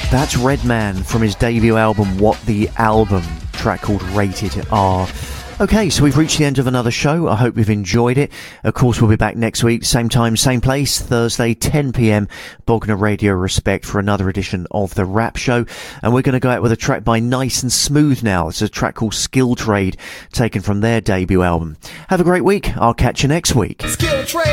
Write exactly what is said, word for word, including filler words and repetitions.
That's Redman from his debut album, What the Album, track called Rated R. Okay, so we've reached the end of another show. I hope you've enjoyed it. Of course, we'll be back next week, same time, same place, Thursday, ten p.m, Bognor Radio Respect, for another edition of The Rap Show. And we're going to go out with a track by Nice and Smooth now. It's a track called Skill Trade, taken from their debut album. Have a great week. I'll catch you next week. Skill Trade.